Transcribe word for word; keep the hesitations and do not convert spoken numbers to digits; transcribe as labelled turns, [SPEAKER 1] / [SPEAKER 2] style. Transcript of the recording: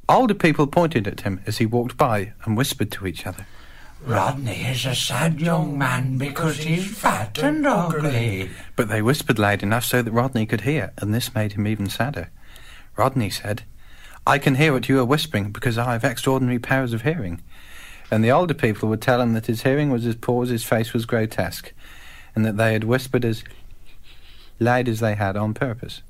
[SPEAKER 1] Older people pointed at him as he walked by and whispered to each other.
[SPEAKER 2] Rodney is a sad young man because he's fat and ugly.
[SPEAKER 1] But they whispered loud enough so that Rodney could hear, and this made him even sadder. Rodney said, I can hear what you are whispering because I have extraordinary powers of hearing. And the older people would tell him that his hearing was as poor as his face was grotesque, and that they had whispered as loud as they had on purpose.